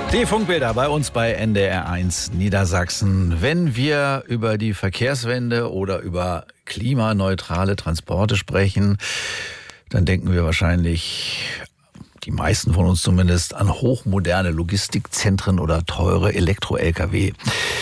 Die Funkbilder bei uns bei NDR1 Niedersachsen. Wenn wir über die Verkehrswende oder über klimaneutrale Transporte sprechen, dann denken wir wahrscheinlich, die meisten von uns zumindest, an hochmoderne Logistikzentren oder teure Elektro-Lkw.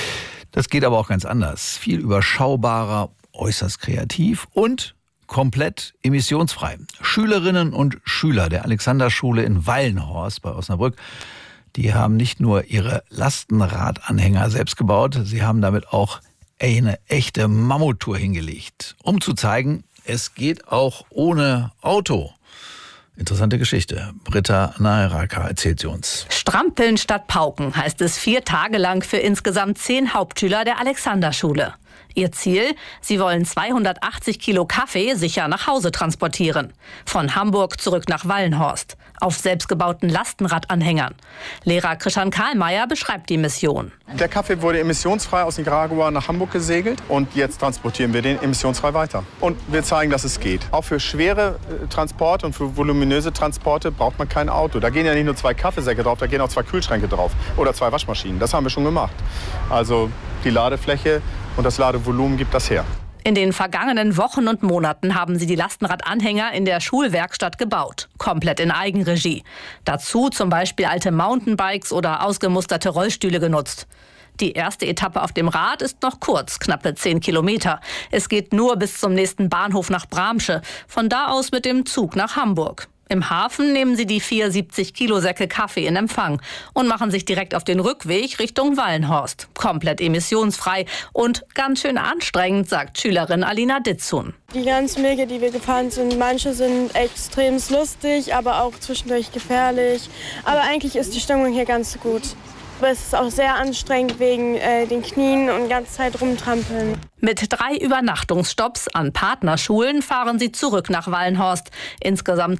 Das geht aber auch ganz anders. Viel überschaubarer, äußerst kreativ und komplett emissionsfrei. Schülerinnen und Schüler der Alexanderschule in Wallenhorst bei Osnabrück, die haben nicht nur ihre Lastenradanhänger selbst gebaut, sie haben damit auch eine echte Mammuttour hingelegt, um zu zeigen, es geht auch ohne Auto. Interessante Geschichte. Britta Naheraka erzählt sie uns. Strampeln statt Pauken heißt es 4 Tage lang für insgesamt 10 Hauptschüler der Alexanderschule. Ihr Ziel? Sie wollen 280 Kilo Kaffee sicher nach Hause transportieren. Von Hamburg zurück nach Wallenhorst. Auf selbstgebauten Lastenradanhängern. Lehrer Christian Karlmeier beschreibt die Mission. Der Kaffee wurde emissionsfrei aus Nicaragua nach Hamburg gesegelt. Und jetzt transportieren wir den emissionsfrei weiter. Und wir zeigen, dass es geht. Auch für schwere Transporte und für voluminöse Transporte braucht man kein Auto. Da gehen ja nicht nur 2 Kaffeesäcke drauf, da gehen auch 2 Kühlschränke drauf. Oder 2 Waschmaschinen. Das haben wir schon gemacht. Also die Ladefläche und das Ladevolumen gibt das her. In den vergangenen Wochen und Monaten haben sie die Lastenradanhänger in der Schulwerkstatt gebaut. Komplett in Eigenregie. Dazu zum Beispiel alte Mountainbikes oder ausgemusterte Rollstühle genutzt. Die erste Etappe auf dem Rad ist noch kurz, knappe 10 Kilometer. Es geht nur bis zum nächsten Bahnhof nach Bramsche. Von da aus mit dem Zug nach Hamburg. Im Hafen nehmen sie die 4 70-Kilo-Säcke Kaffee in Empfang und machen sich direkt auf den Rückweg Richtung Wallenhorst. Komplett emissionsfrei und ganz schön anstrengend, sagt Schülerin Alina Ditzun. Die ganzen Wege, die wir gefahren sind, manche sind extrem lustig, aber auch zwischendurch gefährlich. Aber eigentlich ist die Stimmung hier ganz gut. Aber es ist auch sehr anstrengend wegen den Knien und die ganze Zeit rumtrampeln. Mit 3 Übernachtungsstopps an Partnerschulen fahren sie zurück nach Wallenhorst. Insgesamt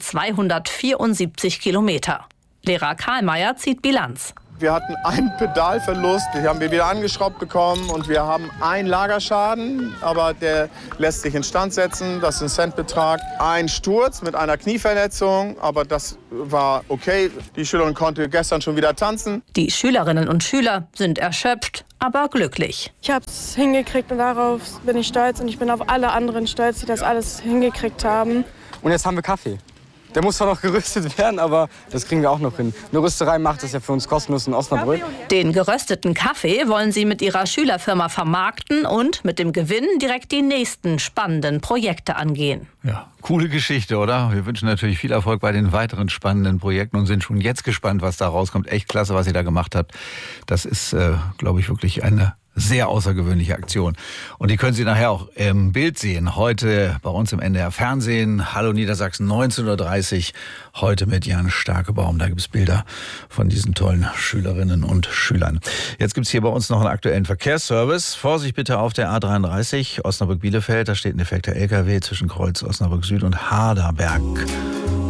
274 Kilometer. Lehrer Karlmeier zieht Bilanz. Wir hatten einen Pedalverlust, den haben wir wieder angeschraubt bekommen und wir haben einen Lagerschaden, aber der lässt sich instand setzen, das ist ein Centbetrag. Ein Sturz mit einer Knieverletzung, aber das war okay. Die Schülerin konnte gestern schon wieder tanzen. Die Schülerinnen und Schüler sind erschöpft, aber glücklich. Ich habe es hingekriegt und darauf bin ich stolz und ich bin auf alle anderen stolz, die das alles hingekriegt haben. Und jetzt haben wir Kaffee. Der muss zwar noch geröstet werden, aber das kriegen wir auch noch hin. Eine Rösterei macht das ja für uns kostenlos in Osnabrück. Den gerösteten Kaffee wollen sie mit ihrer Schülerfirma vermarkten und mit dem Gewinn direkt die nächsten spannenden Projekte angehen. Ja, coole Geschichte, oder? Wir wünschen natürlich viel Erfolg bei den weiteren spannenden Projekten und sind schon jetzt gespannt, was da rauskommt. Echt klasse, was ihr da gemacht habt. Das ist, glaube ich, wirklich eine sehr außergewöhnliche Aktion. Und die können Sie nachher auch im Bild sehen. Heute bei uns im NDR Fernsehen. Hallo Niedersachsen, 19:30 Uhr. Heute mit Jan Starkebaum. Da gibt es Bilder von diesen tollen Schülerinnen und Schülern. Jetzt gibt es hier bei uns noch einen aktuellen Verkehrsservice. Vorsicht bitte auf der A33 Osnabrück-Bielefeld. Da steht ein defekter LKW zwischen Kreuz Osnabrück Süd und Harderberg.